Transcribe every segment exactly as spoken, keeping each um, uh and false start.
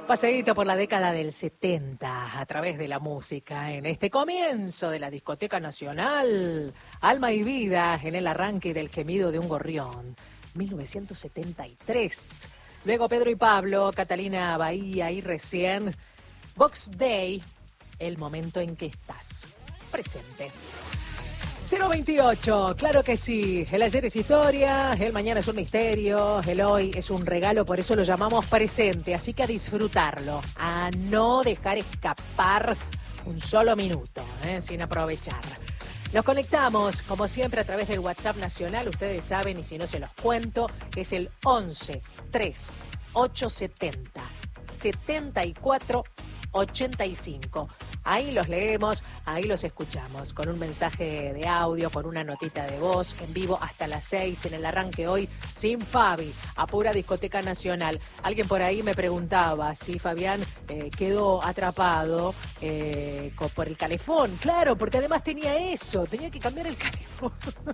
Paseíto por la década del setenta a través de la música en este comienzo de la discoteca nacional. Alma y vida en el arranque del gemido de un gorrión. mil novecientos setenta y tres. Luego Pedro y Pablo, Catalina Bahía y recién Box Day, el momento en que estás presente. cero veintiocho, claro que sí. El ayer es historia, el mañana es un misterio, el hoy es un regalo, por eso lo llamamos presente. Así que a disfrutarlo, a no dejar escapar un solo minuto, ¿eh? Sin aprovechar. Nos conectamos, como siempre, a través del WhatsApp nacional. Ustedes saben, y si no se los cuento, es el once tres ocho setenta setenta y cuatro ochenta y cinco. Ahí los leemos, ahí los escuchamos, con un mensaje de audio, con una notita de voz, en vivo hasta las seis, en el arranque hoy, sin Fabi, a pura discoteca nacional. Alguien por ahí me preguntaba si Fabián eh, quedó atrapado eh, por el calefón. Claro, porque además tenía eso, tenía que cambiar el calefón.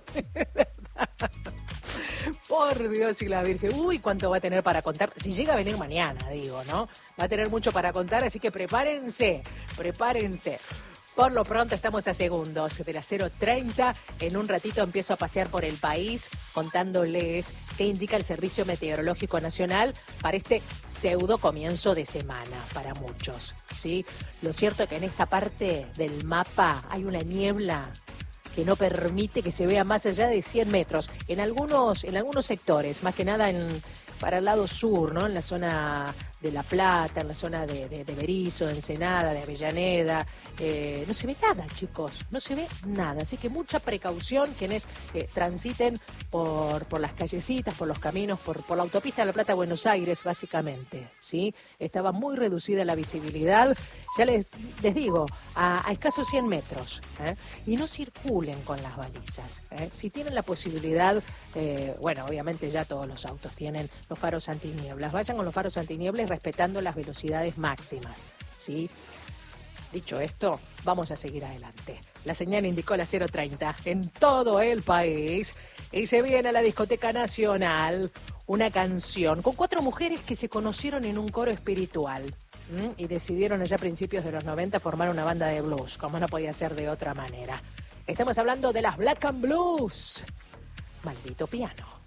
Por Dios y la Virgen. Uy, cuánto va a tener para contar. Si llega a venir mañana, digo, ¿no? Va a tener mucho para contar, así que prepárense, prepárense. Por lo pronto estamos a segundos de las cero treinta. En un ratito empiezo a pasear por el país contándoles qué indica el Servicio Meteorológico Nacional para este pseudo comienzo de semana para muchos, ¿sí? Lo cierto es que en esta parte del mapa hay una niebla que no permite que se vea más allá de cien metros. En algunos, en algunos sectores, más que nada en, para el lado sur, ¿no? En la zona de La Plata, en la zona de, de, de Berisso, de Ensenada, de Avellaneda. Eh, no se ve nada, chicos, no se ve nada. Así que mucha precaución quienes eh, transiten por, por las callecitas, por los caminos, por, por la autopista de La Plata a Buenos Aires, básicamente, ¿sí? Estaba muy reducida la visibilidad, ya les, les digo, a, a escasos cien metros, ¿eh? Y no circulen con las balizas, ¿eh? Si tienen la posibilidad, eh, bueno, obviamente ya todos los autos tienen los faros antinieblas, vayan con los faros antinieblas respetando las velocidades máximas, ¿sí? Dicho esto, vamos a seguir adelante. La señal indicó la cero treinta en todo el país y se viene a la discoteca nacional una canción con cuatro mujeres que se conocieron en un coro espiritual ¿m? y decidieron allá a principios de los noventa formar una banda de blues, como no podía ser de otra manera. Estamos hablando de las Black and Blues. Maldito piano.